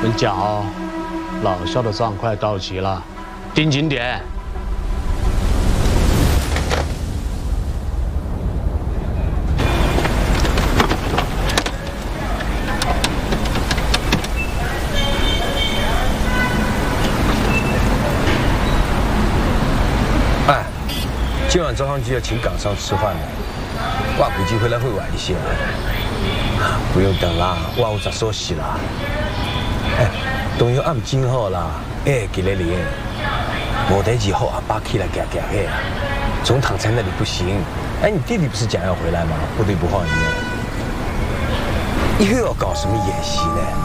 跟你讲哦，老肖的账快到期了，盯紧点。 哎，今晚早上就要请港商吃饭了，我估计回来会晚一些。不用等啦，我有杂收拾啦。哎，等于暗今后啦，哎，给了你，我得以后啊，爸起来给嘿啊。总躺在那里不行。哎，你弟弟不是讲要回来吗？部队不放人呢，你又要搞什么演习呢？